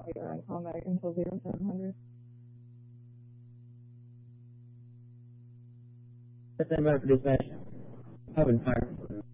while you're on combat until 0700. Let's say about this match. I've been fired for